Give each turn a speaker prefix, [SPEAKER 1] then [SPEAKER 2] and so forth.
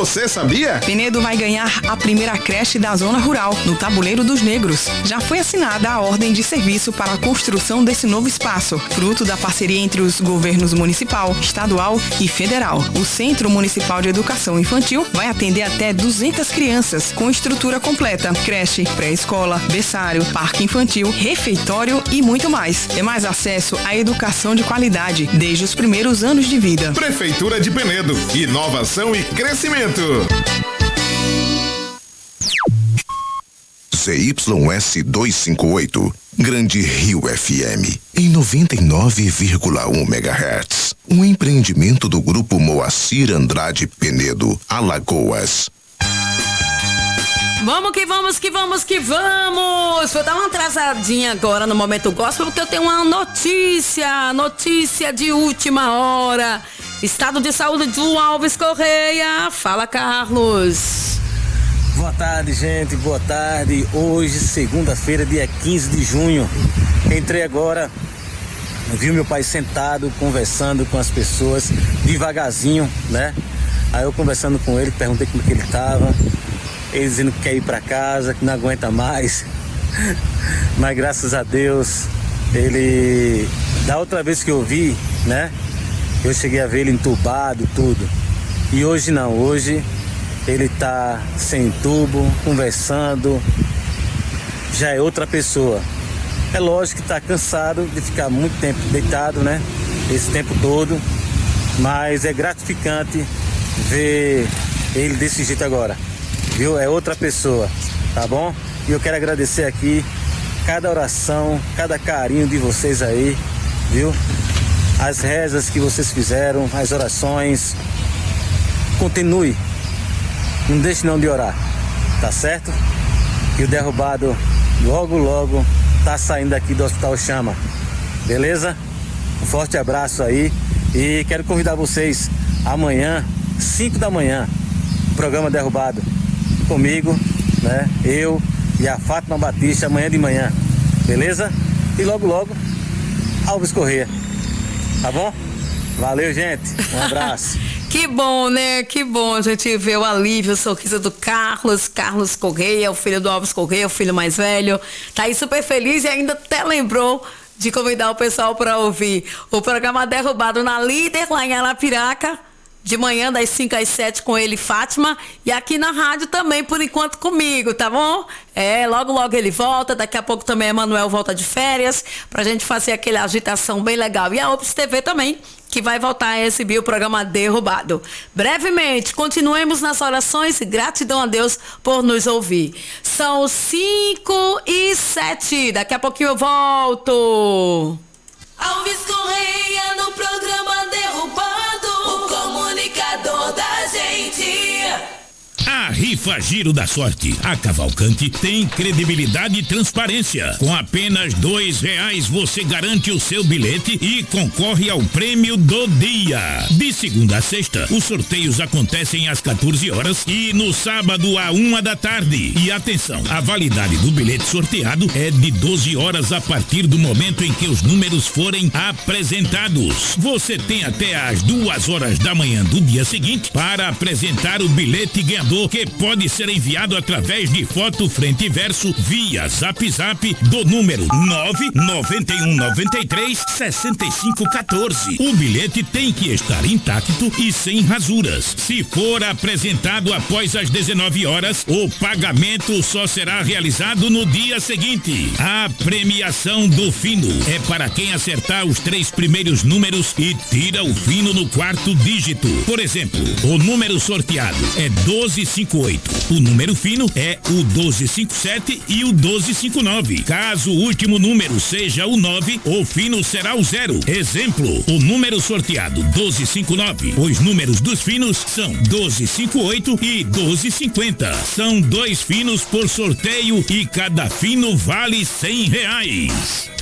[SPEAKER 1] Você sabia?
[SPEAKER 2] Penedo vai ganhar a primeira creche da zona rural, no Tabuleiro dos Negros. Já foi assinada a ordem de serviço para a construção desse novo espaço, fruto da parceria entre os governos municipal, estadual e federal. O Centro Municipal de Educação Infantil vai atender até 200 crianças, com estrutura completa, creche, pré-escola, berçário, parque infantil, refeitório e muito mais. É mais acesso à educação de qualidade, desde os primeiros anos de vida.
[SPEAKER 1] Prefeitura de Penedo, inovação e crescimento.
[SPEAKER 3] ZYS 258, Grande Rio FM, em 99,1 MHz. Um empreendimento do Grupo Moacir Andrade Penedo, Alagoas.
[SPEAKER 4] Vamos que vamos, que vamos, que vamos! Vou dar uma atrasadinha agora no Momento Gospel, porque eu tenho uma notícia de última hora. Estado de saúde do Alves Correia. Fala, Carlos.
[SPEAKER 5] Boa tarde, gente, boa tarde. Hoje, segunda-feira, dia 15 de junho. Entrei agora, vi meu pai sentado, conversando com as pessoas, devagarzinho, né? Aí eu conversando com ele, perguntei como que ele tava. Ele dizendo que quer ir para casa, que não aguenta mais. Mas graças a Deus, ele... Da outra vez que eu vi, né? Eu cheguei a ver ele entubado, tudo. E hoje não, hoje ele tá sem tubo, conversando. Já é outra pessoa. É lógico que tá cansado de ficar muito tempo deitado, né? Esse tempo todo. Mas é gratificante ver ele desse jeito agora. Viu? É outra pessoa, tá bom? E eu quero agradecer aqui cada oração, cada carinho de vocês aí, viu? As rezas que vocês fizeram, as orações. Continue. Não deixe não de orar, tá certo? E o derrubado logo tá saindo aqui do Hospital Chama. Beleza? Um forte abraço aí. E quero convidar vocês amanhã, 5 da manhã, programa Derrubado. Comigo, né? Eu e a Fátima Batista amanhã de manhã, beleza? E logo Alves Correia, tá bom? Valeu, gente, um abraço.
[SPEAKER 4] Que bom, né? Que bom a gente ver o alívio, o sorriso do Carlos Correia, o filho do Alves Correia, o filho mais velho. Tá aí super feliz e ainda até lembrou de convidar o pessoal para ouvir o programa Derrubado na Líder, lá em Arapiraca. De manhã, das 5 às 7 com ele, Fátima. E aqui na rádio também, por enquanto, comigo, tá bom? Logo ele volta. Daqui a pouco também Emanuel volta de férias, pra gente fazer aquela agitação bem legal. E a Ops TV também, que vai voltar a exibir o programa Derrubado. Brevemente, continuemos nas orações e gratidão a Deus por nos ouvir. São 5:07. Daqui a pouquinho eu volto.
[SPEAKER 6] Alves Correia no programa Derrubado, o comunicador da gente.
[SPEAKER 7] A Rifa Giro da Sorte, a Cavalcante, tem credibilidade e transparência. Com apenas R$2 você garante o seu bilhete e concorre ao prêmio do dia. De segunda a sexta, os sorteios acontecem às 14 horas e no sábado à 1 da tarde. E atenção, a validade do bilhete sorteado é de 12 horas a partir do momento em que os números forem apresentados. Você tem até às 2 horas da manhã do dia seguinte para apresentar o bilhete ganhador, que pode ser enviado através de foto frente e verso via Zap do número 991936514. O bilhete tem que estar intacto e sem rasuras. Se for apresentado após as 19 horas, o pagamento só será realizado no dia seguinte. A premiação do fino é para quem acertar os 3 primeiros números e tira o fino no 4º dígito. Por exemplo, o número sorteado é 1258. O número fino é o 1257 e o 1259. Caso o último número seja o 9, o fino será o 0. Exemplo, o número sorteado 1259. Os números dos finos são 1258 e 1250. São 2 finos por sorteio e cada fino vale R$100.